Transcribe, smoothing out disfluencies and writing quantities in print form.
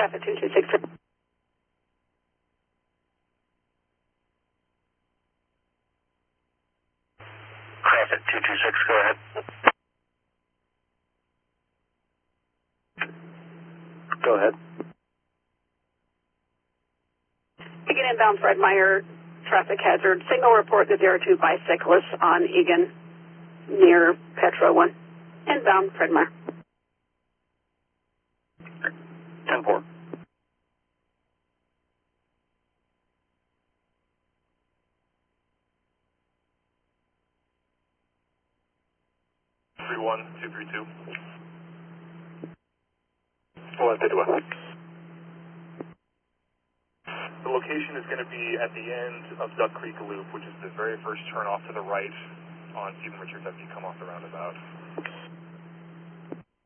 Traffic 226. Traffic 226, go ahead. Go ahead. Egan inbound Fred Meyer, traffic hazard. Signal report that there are two bicyclists on Egan near Petro 1. Inbound Fred Meyer. 10-4. Three one 232. 151. The location is going to be at the end of Duck Creek Loop, which is the very first turn off to the right on Stephen Richards after you come off the roundabout.